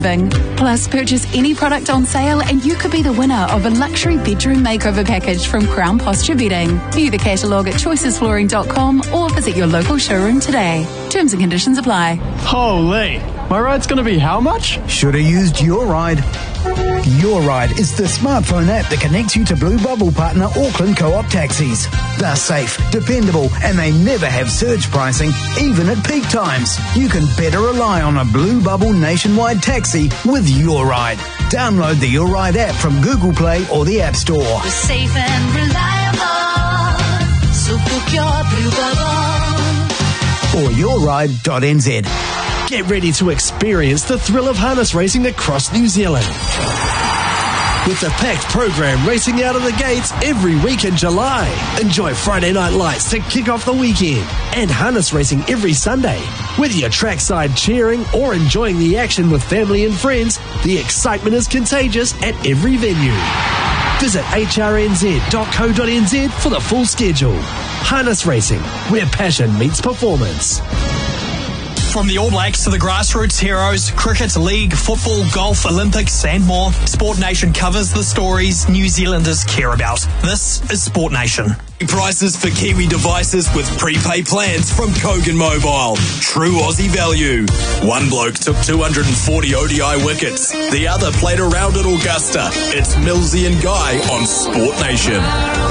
Plus, purchase any product on sale and you could be the winner of a luxury bedroom makeover package from Crown Posture Bedding. View the catalogue at choicesflooring.com or visit your local showroom today. Terms and conditions apply. Holy, my ride's going to be how much? Should have used Your Ride. Your Ride is the smartphone app that connects you to Blue Bubble partner Auckland Co-op taxis. They're safe, dependable, and they never have surge pricing, even at peak times. You can better rely on a Blue Bubble nationwide taxi with Your Ride. Download the Your Ride app from Google Play or the App Store. We're safe and reliable, so book your Blue Bubble. Or yourride.nz. Get ready to experience the thrill of harness racing across New Zealand. With a packed program racing out of the gates every week in July. Enjoy Friday night lights to kick off the weekend and harness racing every Sunday. Whether you're trackside cheering or enjoying the action with family and friends, the excitement is contagious at every venue. Visit hrnz.co.nz for the full schedule. Harness racing, where passion meets performance. From the All Blacks to the grassroots heroes, cricket, league, football, golf, Olympics and more, Sport Nation covers the stories New Zealanders care about. This is Sport Nation. Prices for Kiwi devices with prepaid plans from Kogan Mobile. True Aussie value. One bloke took 240 ODI wickets. The other played around at Augusta. It's Millsy and Guy on Sport Nation.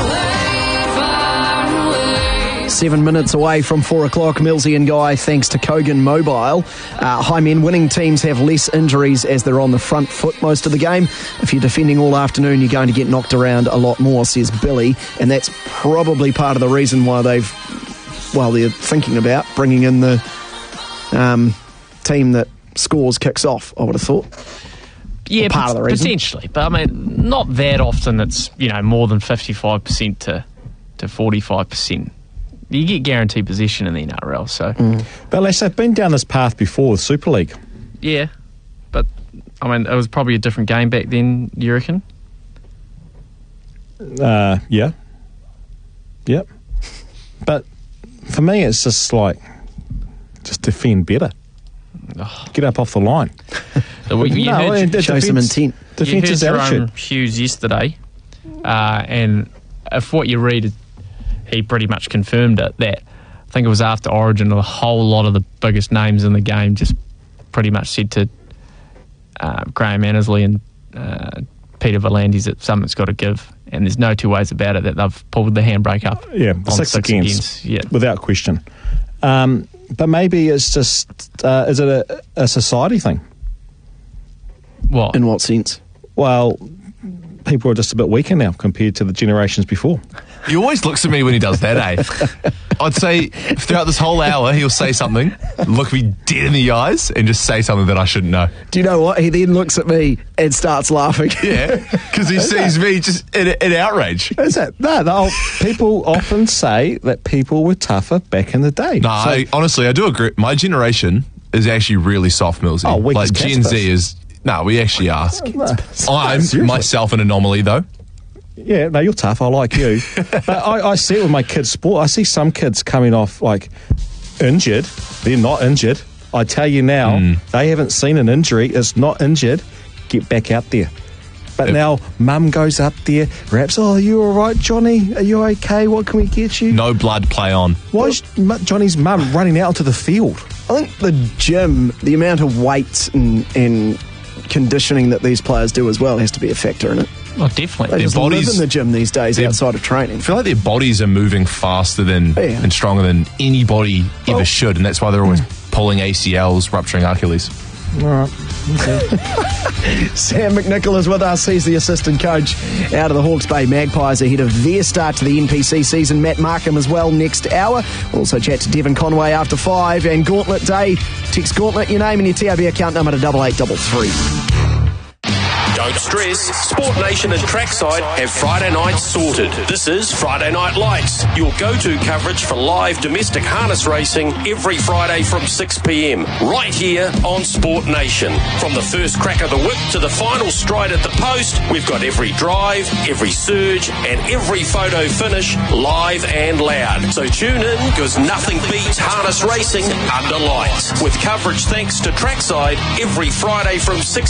7 minutes away from 4 o'clock, Millsy and Guy, thanks to Kogan Mobile. Hi men, winning teams have less injuries as they're on the front foot most of the game. If you're defending all afternoon, you're going to get knocked around a lot more, says Billy, and that's probably part of the reason why they're thinking about bringing in the team that scores kicks off, I would have thought. Yeah, part of the reason. Potentially, but I mean, not that often it's, more than 55% to 45%. You get guaranteed possession in the NRL, so... But Les, they've been down this path before with Super League. Yeah, but, I mean, it was probably a different game back then, you reckon? Yeah. Yep. But for me, it's just just defend better. Get up off the line. It shows some intent. Defence is attitude. Hughes yesterday, and if what you read... He pretty much confirmed it, that I think it was after Origin, a whole lot of the biggest names in the game just pretty much said to Graham Annesley and Peter V'landys that something's got to give, and there's no two ways about it that they've pulled the handbrake up. Yeah, the six against, without question. But maybe it's just, is it a society thing? What? In what sense? Well, people are just a bit weaker now compared to the generations before. He always looks at me when he does that, eh? I'd say throughout this whole hour, he'll say something, look me dead in the eyes, and just say something that I shouldn't know. Do you know what? He then looks at me and starts laughing. Yeah, because he sees me just in outrage. Is that? No, people often say that people were tougher back in the day. No, honestly, I do agree. My generation is actually really soft, Millsy. Oh, we like Gen Z is... No, we actually ask. I'm myself an anomaly, though. Yeah, no, you're tough. I like you. But I see it with my kids' sport. I see some kids coming off, injured. They're not injured. I tell you now, they haven't seen an injury. It's not injured. Get back out there. But now, mum goes up there, raps, "Oh, are you all right, Johnny? Are you okay? What can we get you?" No blood, play on. Why is Johnny's mum running out onto the field? I think the gym, the amount of weights and conditioning that these players do as well has to be a factor in it. Oh, definitely. They just live in the gym these days outside of training. I feel like their bodies are moving faster and stronger than anybody ever should, and that's why they're always pulling ACLs, rupturing Achilles. All right. Okay. Sam McNichol is with us. He's the assistant coach out of the Hawke's Bay Magpies ahead of their start to the NPC season. Matt Markham as well next hour. We'll also chat to Devon Conway after 5. And Gauntlet Day. Text Gauntlet your name and your TRB account number to 8833. Don't stress, Sport Nation and Trackside have Friday nights sorted. This is Friday Night Lights, your go-to coverage for live domestic harness racing every Friday from 6 p.m, right here on Sport Nation. From the first crack of the whip to the final stride at the post, we've got every drive, every surge, and every photo finish live and loud. So tune in, because nothing beats harness racing under lights. With coverage thanks to Trackside every Friday from 6